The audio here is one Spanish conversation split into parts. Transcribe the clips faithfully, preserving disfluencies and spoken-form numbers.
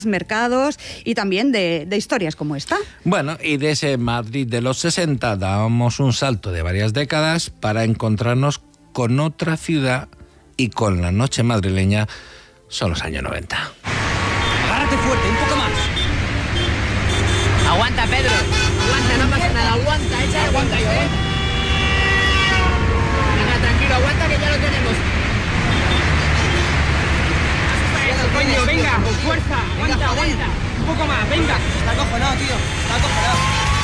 mercados y también de, de historias como esta. Bueno, y de ese Madrid de los sesenta dábamos un salto de varias décadas para encontrarnos con otra ciudad y con la noche madrileña son los años noventa. Agárrate fuerte, un poco más. Aguanta, Pedro. Aguanta, no pasa nada. Aguanta, echa, aguanta yo, ¿eh? Venga, tranquilo, aguanta que ya lo tenemos. Coño, venga, con fuerza. Aguanta, aguanta. Un poco más, venga. Está acojonado, tío. Está acojonado.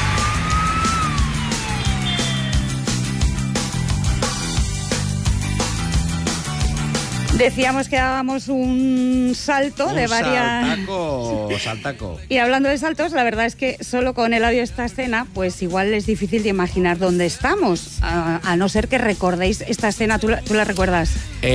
Decíamos que dábamos un salto un de varias... saltaco, saltaco. Y hablando de saltos, la verdad es que solo con el audio de esta escena, pues igual es difícil de imaginar dónde estamos, a, a no ser que recordéis esta escena. ¿Tú la, tú la recuerdas?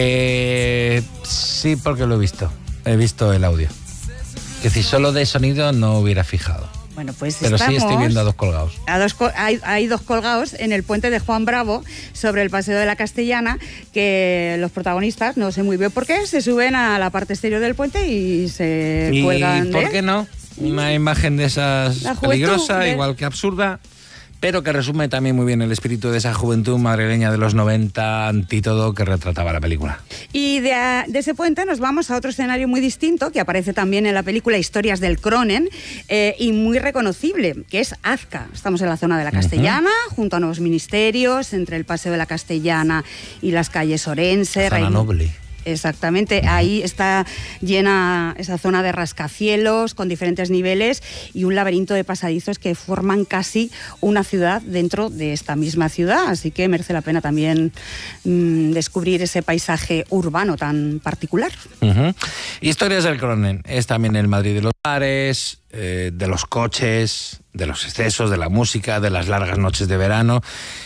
Eh, sí, porque lo he visto. He visto el audio. Es decir, solo de sonido no hubiera fijado. Bueno, pues Pero estamos... sí estoy viendo a dos colgados. A dos, hay, hay dos colgados en el puente de Juan Bravo sobre el Paseo de la Castellana, que los protagonistas, no sé muy bien por qué, se suben a la parte exterior del puente y se ¿Y cuelgan de... por qué no? Una imagen de esas La juventud, peligrosa, de... igual que absurda, pero que resume también muy bien el espíritu de esa juventud madrileña de los noventa, antídoto que retrataba la película. Y de, a, de ese puente nos vamos a otro escenario muy distinto, que aparece también en la película Historias del Cronen, eh, y muy reconocible, que es Azca. Estamos en la zona de la Castellana, uh-huh. junto a nuevos ministerios, entre el Paseo de la Castellana y las calles Orense. Zona Rein... noble. Exactamente, uh-huh. Ahí está llena esa zona de rascacielos con diferentes niveles y un laberinto de pasadizos que forman casi una ciudad dentro de esta misma ciudad, así que merece la pena también mmm, descubrir ese paisaje urbano tan particular. Uh-huh. Historias del Cronen es también el Madrid de los bares, eh, de los coches, de los excesos, de la música, de las largas noches de verano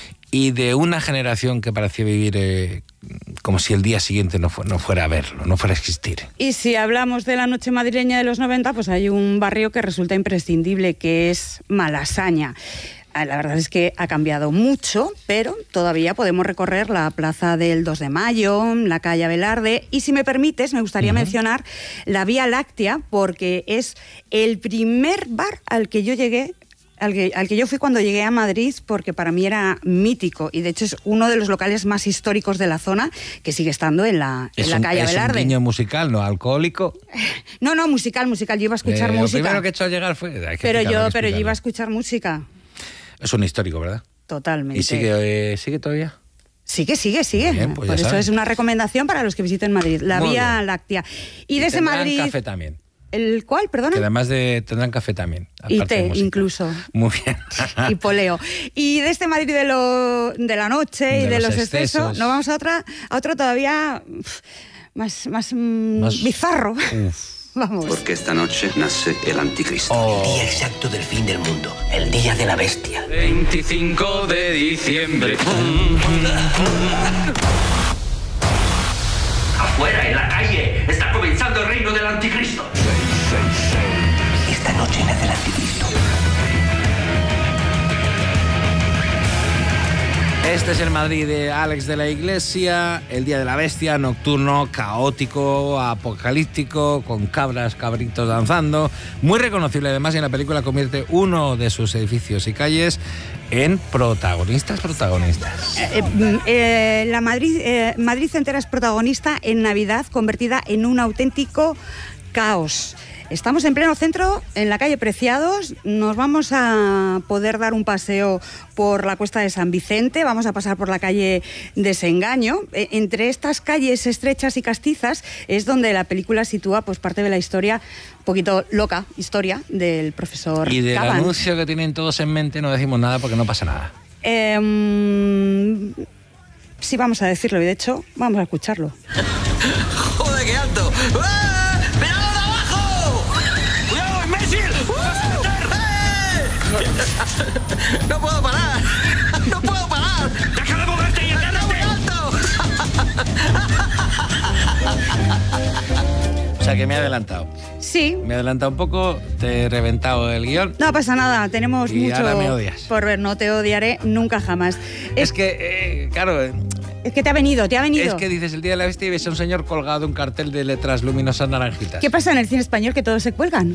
y de una generación que parecía vivir eh, como si el día siguiente no, fu- no fuera a verlo, no fuera a existir. Y si hablamos de la noche madrileña de los noventa, pues hay un barrio que resulta imprescindible, que es Malasaña. La verdad es que ha cambiado mucho, pero todavía podemos recorrer la Plaza del dos de Mayo, la calle Abelarde, y si me permites, me gustaría uh-huh. mencionar la Vía Láctea, porque es el primer bar al que yo llegué Al que, al que yo fui cuando llegué a Madrid, porque para mí era mítico y de hecho es uno de los locales más históricos de la zona, que sigue estando en la, en la un, calle Abelarde. Es un guiño musical, ¿no? ¿Alcohólico? No, no, musical, musical. Yo iba a escuchar eh, música. Lo primero que he hecho al llegar fue... Pero yo, pero yo iba a escuchar música. Es un histórico, ¿verdad? Totalmente. ¿Y sigue, eh, sigue todavía? Sigue, sigue, sigue. Bien, pues Por eso saben. es una recomendación para los que visiten Madrid. La Muy Vía bien. Láctea. Y, y de ese Madrid... café también. ¿El cuál, perdona? Que además de, tendrán café también. Y té, incluso. Muy bien. Y poleo. Y de este Madrid de, lo, de la noche de y de los, los excesos, excesos, nos vamos a, otra, a otro todavía más, más, más bizarro. Uf. Vamos. Porque esta noche nace el anticristo. Oh. El día exacto del fin del mundo. El día de la bestia. veinticinco de diciembre. Afuera, en la calle, está comenzando el reino del anticristo. Esta noche nace el anticristo. Este es el Madrid de Alex de la Iglesia, el día de la bestia, nocturno, caótico, apocalíptico, con cabras, cabritos danzando. Muy reconocible, además, y en la película convierte uno de sus edificios y calles en protagonistas, protagonistas. Eh, eh, la Madrid, eh, Madrid entera es protagonista en Navidad, convertida en un auténtico caos. Estamos en pleno centro, en la calle Preciados. Nos vamos a poder dar un paseo por la Cuesta de San Vicente. Vamos a pasar por la calle Desengaño. Eh, entre estas calles estrechas y castizas es donde la película sitúa pues parte de la historia, un poquito loca, historia del profesor Y del Caban. anuncio que tienen todos en mente no decimos nada porque no pasa nada. Eh, sí, vamos a decirlo y de hecho vamos a escucharlo. ¡Joder, qué alto! ¡Ah! ¡No puedo parar! ¡No puedo parar! ¡Deja de moverte y ¡Está muy alto! O sea que me he adelantado. Sí. Me he adelantado un poco, te he reventado el guión. No pasa nada, tenemos y mucho ahora me odias. por ver. No te odiaré nunca jamás. Es, es que, eh, claro... Es que te ha venido, te ha venido. Es que dices el Día de la Bestia y ves a un señor colgado un cartel de letras luminosas naranjitas. ¿Qué pasa en el cine español que todos se cuelgan?